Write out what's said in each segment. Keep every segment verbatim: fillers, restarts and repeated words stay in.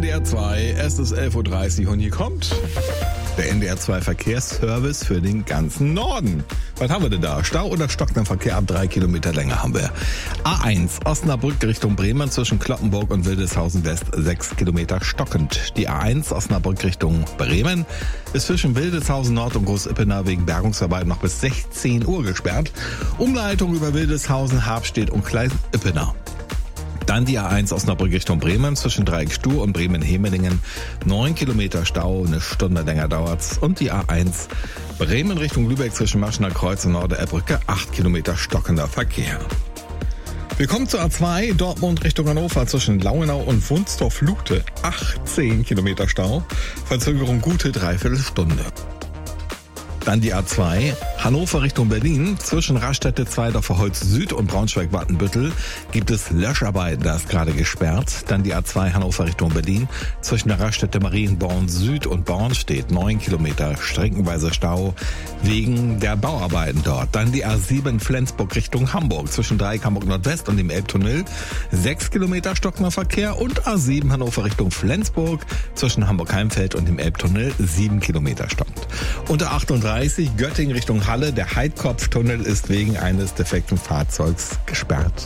N D R zwei, es ist elf Uhr dreißig und hier kommt der N D R zwei Verkehrsservice für den ganzen Norden. Was haben wir denn da? Stau oder stockender Verkehr ab drei Kilometer Länge haben wir. A eins, Osnabrück Richtung Bremen zwischen Cloppenburg und Wildeshausen West, sechs Kilometer stockend. Die A eins Osnabrück Richtung Bremen ist zwischen Wildeshausen Nord und Großippener wegen Bergungsarbeit noch bis sechzehn Uhr gesperrt. Umleitung über Wildeshausen, Habstedt und Klein-Ippener. Dann die A eins Osnabrück Richtung Bremen zwischen Dreieckstuhl und Bremen-Hemelingen. neun Kilometer Stau, eine Stunde länger dauert's. Und die A eins Bremen Richtung Lübeck zwischen Maschener Kreuz und Norderbrücke. acht Kilometer stockender Verkehr. Wir kommen zur A zwei Dortmund Richtung Hannover zwischen Lauenau und Wunstorf-Lute. achtzehn Kilometer Stau. Verzögerung gute Dreiviertelstunde. Dann die A zwei Hannover Richtung Berlin zwischen Raststätte Zweidorfer Holz Süd und Braunschweig-Wattenbüttel gibt es Löscharbeiten, da ist gerade gesperrt. Dann die A zwei Hannover Richtung Berlin zwischen der Raststätte Marienborn Süd und Bornstedt neun Kilometer streckenweise Stau wegen der Bauarbeiten dort. Dann die A sieben Flensburg Richtung Hamburg zwischen Dreieck Hamburg Nordwest und dem Elbtunnel sechs Kilometer stockender Verkehr und A sieben Hannover Richtung Flensburg zwischen Hamburg-Heimfeld und dem Elbtunnel sieben Kilometer stockt. Unter achtunddreißig Göttingen Richtung Halle. Der Heidkopftunnel ist wegen eines defekten Fahrzeugs gesperrt.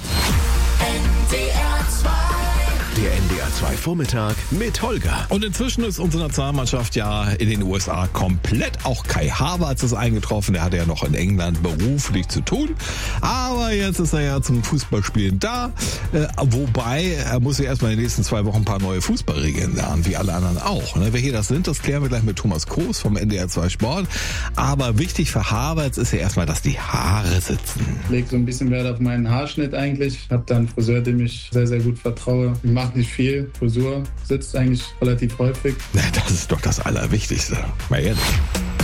Der N D R zwei Vormittag mit Holger. Und inzwischen ist unsere Nationalmannschaft ja in den U S A komplett. Auch Kai Havertz ist eingetroffen. Der hatte ja noch in England beruflich zu tun. Aber jetzt ist er ja zum Fußballspielen da. Äh, wobei, er muss ja erstmal in den nächsten zwei Wochen ein paar neue Fußballregeln lernen, wie alle anderen auch. Ne? Welche das sind, das klären wir gleich mit Thomas Kroos vom N D R zwei Sport. Aber wichtig für Havertz ist ja erstmal, dass die Haare sitzen. Ich lege so ein bisschen Wert auf meinen Haarschnitt eigentlich. Ich habe da einen Friseur, dem ich sehr, sehr gut vertraue. Ich mache nicht viel. Frisur sitzt eigentlich relativ häufig. Das ist doch das Allerwichtigste. Mal ehrlich.